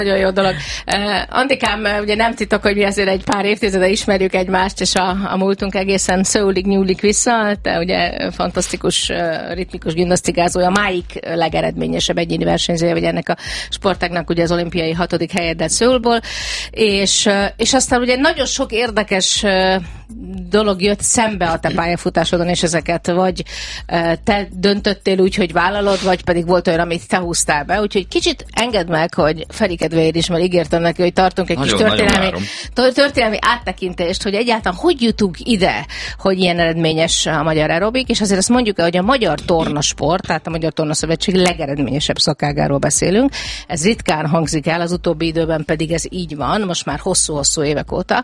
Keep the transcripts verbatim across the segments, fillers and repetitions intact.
Nagyon jó dolog. Uh, Antikám, ugye nem titok, hogy mi azért egy pár évtizede ismerjük egymást, és a, a múltunk egészen szőlig nyúlik vissza. Te ugye fantasztikus uh, ritmikus gimnasztikázója, máig legeredményesebb egyéni versenyzője vagy ennek a sportágnak, ugye az olimpiai hatodik helyedet Szöulból, és, uh, és aztán ugye nagyon sok érdekes uh, dolog jött szembe a te pályafutásodon, és ezeket vagy uh, te döntöttél úgy, hogy vállalod, vagy pedig volt olyan, amit te húztál be. Úgyhogy kicsit engedd meg, hogy Feri kedvéért is, mert ígértem neki, hogy tartunk egy nagyon, kis történelmi, történelmi áttekintést, hogy egyáltalán hogy jutunk ide, hogy ilyen eredményes a magyar aerobik, és azért azt mondjuk el, hogy a magyar tornasport, tehát a Magyar Tornaszövetség legeredményesebb szakágáról beszélünk. Ez ritkán hangzik el, az utóbbi időben pedig ez így van, most már hosszú-hosszú évek óta,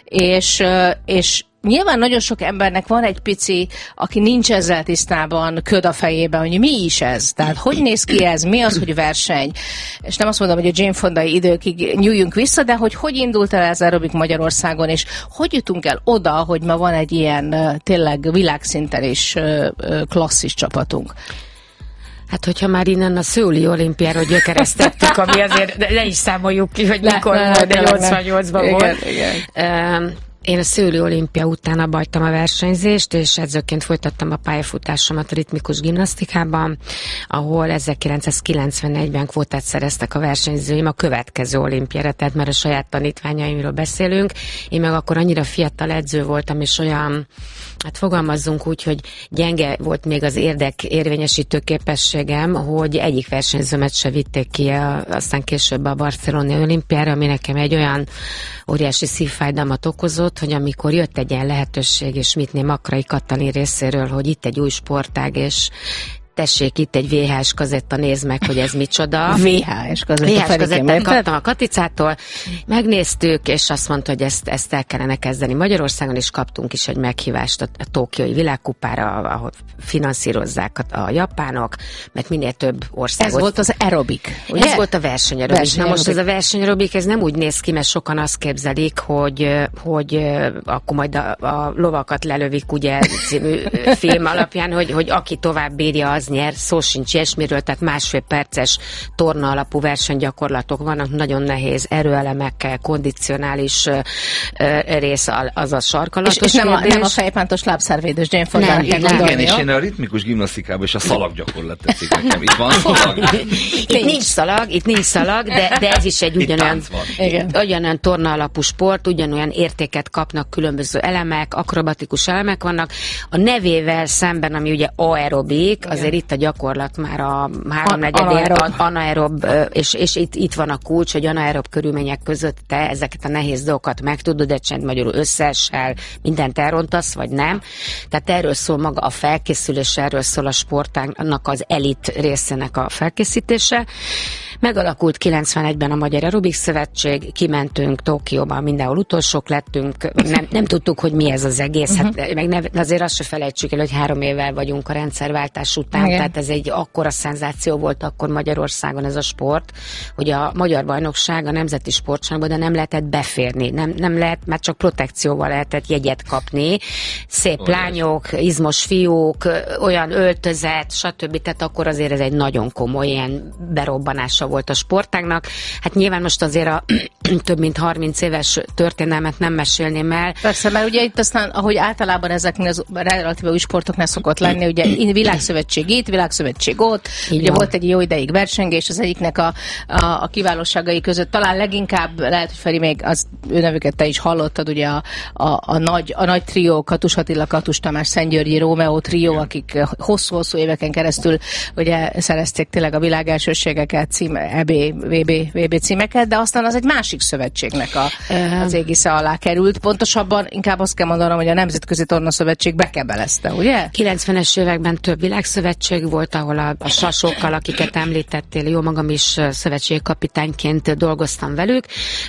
és, és nyilván nagyon sok embernek van egy pici, aki nincs ezzel tisztában, köd a fejében, hogy mi is ez. Tehát hogy néz ki ez, mi az, hogy verseny. És nem azt mondom, hogy a Jane Fondai időkig nyúljunk vissza, de hogy hogy indult el ez aerobik Magyarországon, és hogy jutunk el oda, hogy ma van egy ilyen tényleg világszinten is klasszis csapatunk. Hát, hogyha már innen a szőuli olimpiára gyökeresztettük, ami azért le is számoljuk ki, hogy mikor volt, de nyolcvannyolcban volt. Igen, igen. Én a szőuli olimpia után abba hagytam a versenyzést, és edzőként folytattam a pályafutásomat a ritmikus gimnasztikában, ahol ezerkilencszázkilencvenegyben kvótát szereztek a versenyzőim a következő olimpiára, tehát már a saját tanítványaimról beszélünk. Én meg akkor annyira fiatal edző voltam, és olyan, hát fogalmazzunk úgy, hogy gyenge volt még az érdek érvényesítő képességem, hogy egyik versenyzőmet se vitték ki, a, aztán később a barcelonai olimpiára, ami nekem egy olyan óriási szívfájdalmat okozott, hogy amikor jött egy ilyen lehetőség, és mitné Makrai Katalin részéről, hogy itt egy új sportág, és tessék, itt egy vé há es kazetta, nézd meg, hogy ez micsoda. vé há es kazetta. vé há es kazettát kaptam a Katicától, megnéztük, és azt mondta, hogy ezt, ezt el kellene kezdeni Magyarországon, és kaptunk is egy meghívást a, a Tokiói világkupára, ahol finanszírozzák a, a japánok, mert minél több országot. Ez volt az aerobik, ugye? Ez volt a versenyerobik. Verseny Na most ez a versenyerobik, ez nem úgy néz ki, mert sokan azt képzelik, hogy, hogy akkor majd a, a lovakat lelövik, ugye, című film alapján, hogy, hogy aki tovább bírja, az nyer, szó sincs ilyesmiről, tehát másfél perces torna alapú versenygyakorlatok vannak, nagyon nehéz erőelemekkel, kondicionális uh, rész az a sarkalatos. És, és nem, a, nem a fejpántos lábszárvédős Jane Fondának kell gondolni. Igen, és én a ritmikus gimnasztikában és a szalaggyakorlat tetszik nekem. Itt van szalag? Itt nincs szalag, itt nincs szalag, de, de ez is egy ugyanolyan, ugyanolyan torna alapú sport, ugyanolyan értéket kapnak különböző elemek, akrobatikus elemek vannak. A nevével szemben, ami ugye aerobik, azért itt a gyakorlat már a háromnegyedén anaerob, és, és itt, itt van a kulcs, hogy anaerob körülmények között te ezeket a nehéz dolgokat meg tudod, de csend magyarul összeessel, mindent elrontasz, vagy nem. Tehát erről szól maga a felkészülés, erről szól a sportágnak az elit részének a felkészítése. Megalakult kilencvenegyben a Magyar Aerobik Szövetség, kimentünk Tokióba, mindenhol utolsók lettünk, nem, nem tudtuk, hogy mi ez az egész, hát uh-huh. meg ne, azért azt se felejtsük el, hogy három évvel vagyunk a rendszerváltás után, igen. Tehát ez egy akkora szenzáció volt akkor Magyarországon ez a sport, hogy a Magyar Bajnokság a nemzeti sportságban, de nem lehetett beférni, nem, nem lehet, már csak protekcióval lehetett jegyet kapni, szép oh, lányok, izmos fiúk, olyan öltözet, stb. Tehát akkor azért ez egy nagyon komoly ilyen berobbanása volt a sportágnak. Hát nyilván most azért a több mint harminc éves történelmet nem mesélném el. Persze, mert ugye itt aztán, ahogy általában ezeknél az relatíve új sportoknál szokott lenni, ugye világszövetség itt, világszövetség ott, így ugye van. Volt egy jó ideig versengés, az egyiknek a, a, a kiválóságai között talán leginkább, lehet, hogy Feri még az ő nevüket te is hallottad, ugye a, a, a, nagy, a nagy trió, Katus Attila, Katus Tamás, Szentgyörgyi Rómeó trió, akik hosszú-hosszú éveken keresztül ugye szerezték tényleg a világ elsőségeket, cím, é bé, vé bé, vé bé címeket, de aztán az egy másik szövetségnek a, az égisze alá került. Pontosabban inkább azt kell mondanom, hogy a Nemzetközi Tornaszövetség bekebelezte, ugye? kilencvenes években több világszövetség volt, ahol a, a sasokkal, akiket említettél, jó magam is szövetségkapitányként dolgoztam velük.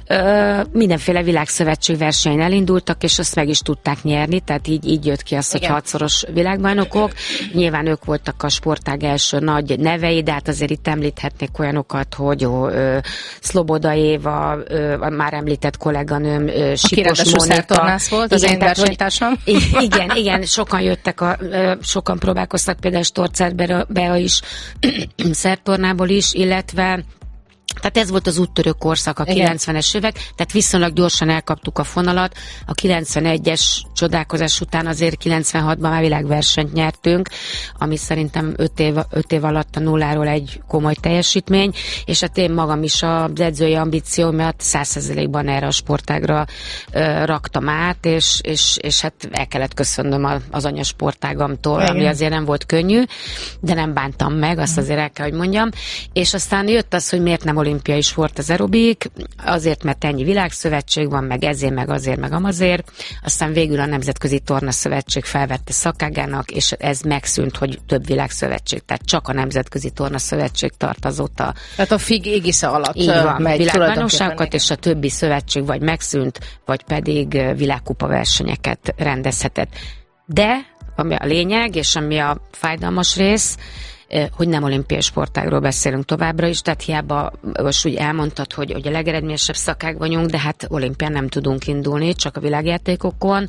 Ö, mindenféle világszövetség versenyen elindultak, és azt meg is tudták nyerni, tehát így, így jött ki az, hogy hatszoros világbajnokok. Nyilván ők voltak a sportág első nagy nevei, de hát azért itt említhetnék olyanokat, hogy ö, Szloboda Éva, ö, a már említett kolléganőm, ö, Sipos Mónika. volt, az igen, én versenytársam. Igen, igen, sokan jöttek, a, ö, sokan próbálkoztak, például Storcár Bea is, szertornából is, illetve Tehát ez volt az úttörő korszak, a kilencvenes évek, tehát viszonylag gyorsan elkaptuk a fonalat. A kilencvenegyes csodálkozás után azért kilencvenhatban már világversenyt nyertünk, ami szerintem öt év, öt év alatt a nulláról egy komoly teljesítmény, és hát én magam is az edzői ambíciómat száz százalékban erre a sportágra ö, raktam át, és, és, és hát el kellett köszönnöm az anyasportágamtól, igen. ami azért nem volt könnyű, de nem bántam meg, azt azért el kell, hogy mondjam. És aztán jött az, hogy miért nem olimpiai sport az aerobik, azért, mert ennyi világszövetség van, meg ezért, meg azért, meg amazért. Aztán végül a Nemzetközi Tornaszövetség felvette szakágának, és ez megszűnt, hogy több világszövetség, tehát csak a Nemzetközi Tornaszövetség tart azóta. Tehát a FIG égisze alatt így van, megy világbajnokságokat, és a többi szövetség vagy megszűnt, vagy pedig világkupa versenyeket rendezhetett. De, ami a lényeg, és ami a fájdalmas rész, hogy nem olimpiai sportágról beszélünk továbbra is, tehát hiába most úgy elmondtad, hogy, hogy a legeredményesebb szakák vagyunk, de hát olimpián nem tudunk indulni, csak a világjátékokon.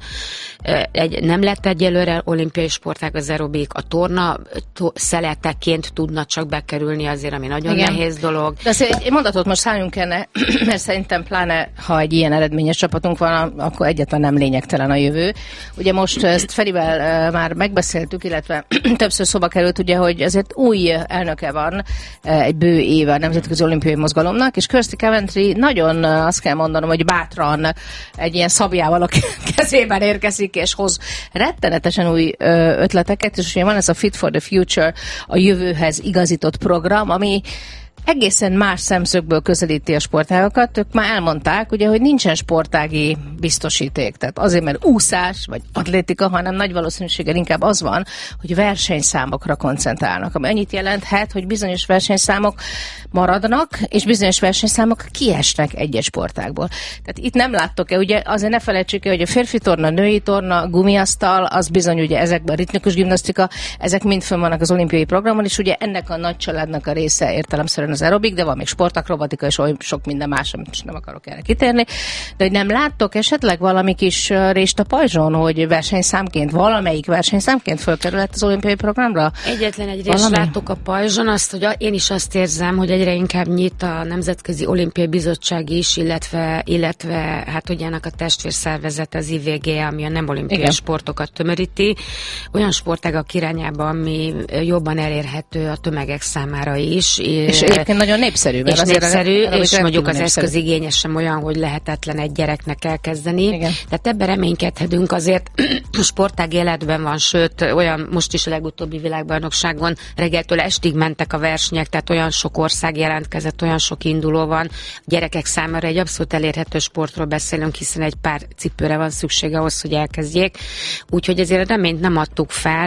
Egy, nem lett egyelőre olimpiai sportág az aerobik, a torna to, szeleteként tudna csak bekerülni azért, ami nagyon igen. nehéz dolog. De azért egy mondatot most szálljunk enne, mert szerintem pláne, ha egy ilyen eredményes csapatunk van, akkor egyáltalán nem lényegtelen a jövő. Ugye most ezt Ferivel már megbeszéltük, illetve többször szóba került, ugye, hogy azért új elnöke van egy bő éve a Nemzetközi Olimpiai Mozgalomnak, és Kirsty Coventry nagyon, azt kell mondanom, hogy bátran egy ilyen szabjával a kezében érkezik, és hoz rettenetesen új ötleteket, és ugye van ez a Fit for the Future, a jövőhez igazított program, ami egészen más szemszögből közelíti a sportágokat. Ők már elmondták, ugye, hogy nincsen sportági biztosíték. Tehát azért, mert úszás vagy atlétika, hanem nagy valószínűséggel inkább az van, hogy versenyszámokra koncentrálnak. Ami annyit jelenthet, hogy bizonyos versenyszámok maradnak, és bizonyos versenyszámok kiesnek egyes sportágból. Tehát itt nem láttok-e, ugye azért ne felejtsük el, hogy a férfi torna, női torna, gumiasztal, az bizony ugye ezekben a ritmikus gimnasztika, ezek mind fönn vannak az olimpiai programon, és ugye ennek a nagy családnak a része értelemszerűen az aerobik, de van még sportakrobatika és olyan sok minden más, amit most nem akarok erre kitérni. De hogy nem láttok esetleg valami kis rést a pajzson, hogy versenyszámként, valamelyik versenyszámként fölkerülhet az olimpiai programra? Egyetlen egy rést látok a pajzson, azt, hogy én is azt érzem, hogy egyre inkább nyit a Nemzetközi Olimpiai Bizottság is, illetve, illetve hát ugye ennek a testvérszervezet az I V G, ami a nem olimpiai igen. sportokat tömöríti, olyan sportágak irányába, ami jobban elérhető a tömegek számára is. És egyébként nagyon népszerű. És népszerű, és mondjuk az eszközigényes sem olyan, hogy lehetetlen egy gyereknek elkezdeni. Igen. Tehát ebben reménykedhetünk, azért a sportág életben van, sőt, olyan most is a legutóbbi világbajnokságon reggeltől estig mentek a versenyek, tehát olyan sok ország jelentkezett, olyan sok induló van. A gyerekek számára egy abszolút elérhető sportról beszélünk, hiszen egy pár cipőre van szüksége ahhoz, hogy elkezdjék. Úgyhogy ezért a reményt nem adtuk fel.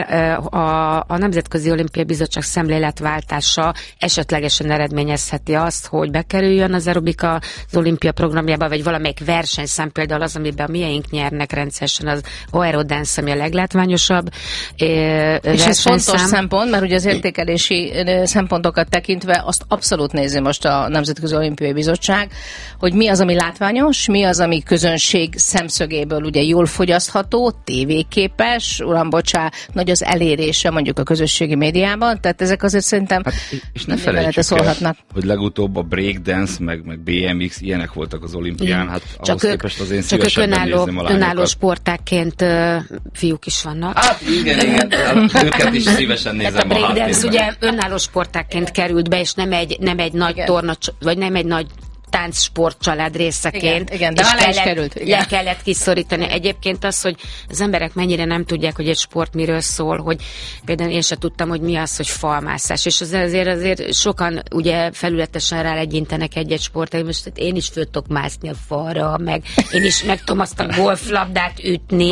A, a Nemzetközi Olimpiai Bizottság szemléletváltása esetlegesen eredményezheti azt, hogy bekerüljön az aerobika az olimpia programjába, vagy valamelyik versenyszám, például az, amiben a miénk nyernek rendszeresen, az aerodance, ami a leglátványosabb versenyszám. És ez fontos szempont, mert ugye az értékelési szempontokat tekintve azt abszolút nézi most a Nemzetközi Olimpiai Bizottság, hogy mi az, ami látványos, mi az, ami közönség szemszögéből ugye jól fogyasztható, tévéképes, uram, bocsá, nagy az elérése mondjuk a közösségi médiában, tehát ezek azért szerintem hát, és ne felejtsük el, hogy legutóbb a breakdance, meg, meg bé em iksz, ilyenek voltak az olimpián, hát csak ahhoz ők, képest az én szívesebben önálló, nézném a lányokat. Önálló sportákként uh, fiúk is vannak. Hát igen, igen, őket is szívesen nézem a, a breakdance ugye önálló sporttákként került be, és nem egy, nem egy nagy igen. torna, vagy nem egy nagy táncsportcsalád részeként. Igen, igen, de és kellett, került. Igen. Le kellett kiszorítani. Egyébként az, hogy az emberek mennyire nem tudják, hogy egy sport miről szól, hogy például én sem tudtam, hogy mi az, hogy falmászás. És az azért, azért sokan ugye felületesen rálegyintenek egy-egy sportra, most hát én is föl tudok mászni a falra, meg én is meg tudom azt a golflabdát ütni.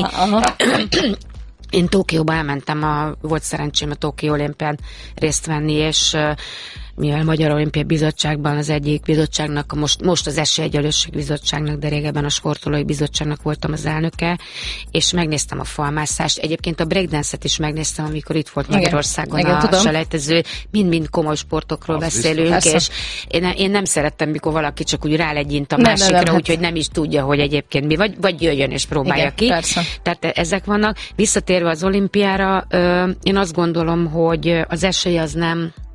Én Tokióba elmentem, a, volt szerencsém a Tokió olimpián részt venni, és mivel Magyar Olimpiai Bizottságban az egyik bizottságnak, a most, most az Esélyegyenlőség Bizottságnak, de régebben a Sportolói Bizottságnak voltam az elnöke, és megnéztem a falmászást. Egyébként a breakdance-et is megnéztem, amikor itt volt Magyarországon igen, a igen, selejtező. Mind-mind komoly sportokról az beszélünk, biztos, és én, én nem szerettem, mikor valaki csak úgy rálegyint a nem, másikra, nem, úgyhogy nem is tudja, hogy egyébként mi, vagy, vagy jöjjön és próbálja igen, ki. Persze. Tehát ezek vannak. Visszatérve az olimpiára, én azt gondolom, hogy az esély az nem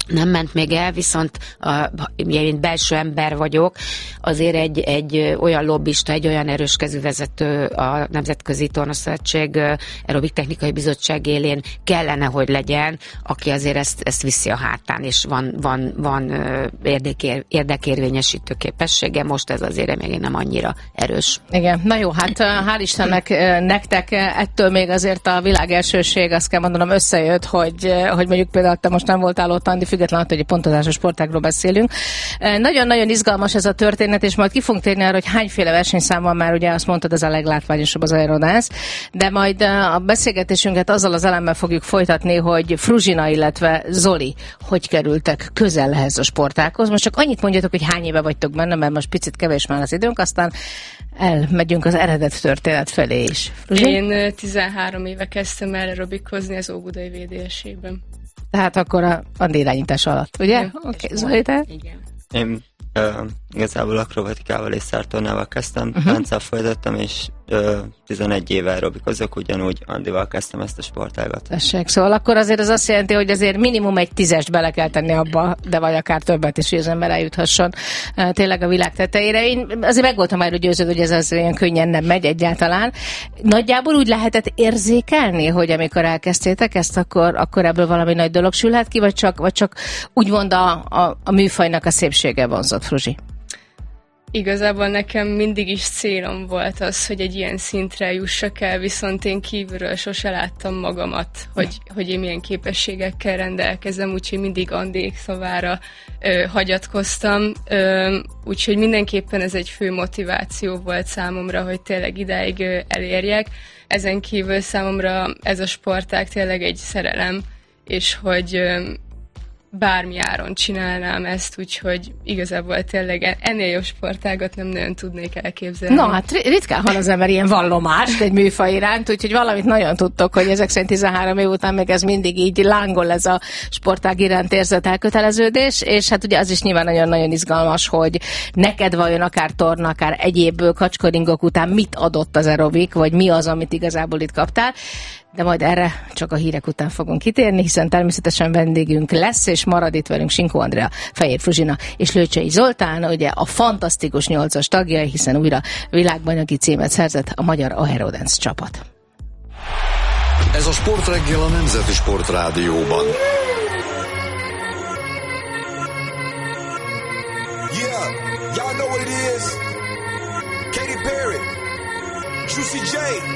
nem ment még el, viszont a, én belső ember vagyok, azért egy, egy olyan lobbista, egy olyan erős kezű vezető a Nemzetközi Tornaszövetség Aerobik Technikai Bizottság élén kellene, hogy legyen, aki azért ezt, ezt viszi a hátán, és van, van, van érdekér, érdekérvényesítő képessége, most ez azért még nem annyira erős. Igen, na jó, hát hál' Istennek nektek ettől még azért a világ elsőség, azt kell mondanom, összejött, hogy, hogy mondjuk például te most nem voltál ott, Andi, függetlenül, hogy egy pontozásos sportágról beszélünk. Nagyon-nagyon izgalmas ez a történet, és majd ki fogunk térni arra, hogy hányféle versenyszám van, már ugye azt mondtad, ez a leglátványosabb az aerodance, de majd a beszélgetésünket azzal az elemmel fogjuk folytatni, hogy Fruzsina, illetve Zoli, hogy kerültek közel ehhez a sportághoz. Most csak annyit mondjatok, hogy hány éve vagytok benne, mert most picit kevés már az időnk, aztán elmegyünk az eredet történet felé is. Fruzsi? Én tizenhárom éve kezdtem el aerobikozni az Óbudai vé dé es-ében. Tehát akkor a Andi irányítás alatt, ugye? Oké, okay, Zoli, te? Igen. Én uh, igazából akrobatikával és szártornával kezdtem, uh-huh. tánccal folytattam, és uh, tizenegy éve aerobikozok, ugyanúgy Andival kezdtem ezt a sportágat. Tessék, szóval akkor azért az azt jelenti, hogy azért minimum egy tízest bele kell tenni abba, de vagy akár többet is, hogy az ember eljuthasson uh, tényleg a világ tetejére. Én azért meg voltam már győződve, hogy ez az olyan könnyen nem megy egyáltalán. Nagyjából úgy lehetett érzékelni, hogy amikor elkezdtétek ezt, akkor, akkor ebből valami nagy dolog sülhet ki, vagy csak, vagy csak úgymond a, a, a műfajnak a szépsége vonzott, Fruzsi? Igazából nekem mindig is célom volt az, hogy egy ilyen szintre jussak el, viszont én kívülről sose láttam magamat, hogy, hogy én milyen képességekkel rendelkezem, úgyhogy mindig Andék szavára ö, hagyatkoztam, ö, úgyhogy mindenképpen ez egy fő motiváció volt számomra, hogy tényleg idáig ö, elérjek. Ezen kívül számomra ez a sportág tényleg egy szerelem, és hogy ö, bármi áron csinálnám ezt, úgyhogy igazából tényleg ennél jobb sportágat nem nagyon tudnék elképzelni. Na, hát ritkán hall az ember ilyen vallomást egy műfaj iránt, úgyhogy valamit nagyon tudtok, hogy ezek szerint tizenhárom év után még ez mindig így lángol, ez a sportág iránt érzett elköteleződés, és hát ugye az is nyilván nagyon-nagyon izgalmas, hogy neked vajon akár torna, akár egyéb kacskaringok után mit adott az aerobik, vagy mi az, amit igazából itt kaptál. De majd erre csak a hírek után fogunk kitérni, hiszen természetesen vendégünk lesz, és marad itt velünk Sinkó Andrea, Fejér Fruzsina és Lőcsei Zoltán, ugye a fantasztikus nyolcas tagja, hiszen újra világbajnoki címet szerzett a magyar aerodance csapat. Ez a Sportreggel a Nemzeti Sportrádióban. Yeah, y'all know what it is. Katy Perry, Juicy J.